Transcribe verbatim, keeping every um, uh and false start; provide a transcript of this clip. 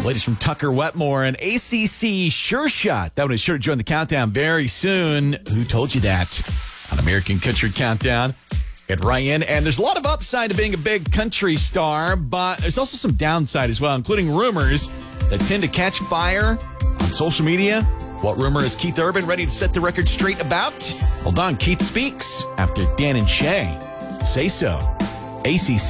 latest from Tucker Wetmore and A C C Sure Shot. That one is sure to join the countdown very soon. Who told you that? On American Country Countdown. At Ryan, and there's a lot of upside to being a big country star, but there's also some downside as well, including rumors that tend to catch fire on social media. What rumor is Keith Urban ready to set the record straight about? Hold on, Keith speaks after Dan and Shay say so. A C C